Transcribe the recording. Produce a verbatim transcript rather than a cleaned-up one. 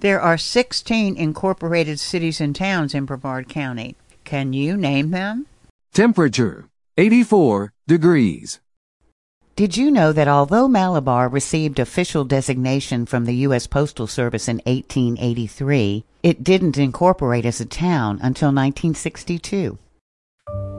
There are sixteen incorporated cities and towns in Brevard County. Can you name them? Temperature, eighty-four degrees. Did you know that although Malabar received official designation from the U S Postal Service in eighteen eighty-three, it didn't incorporate as a town until nineteen sixty-two?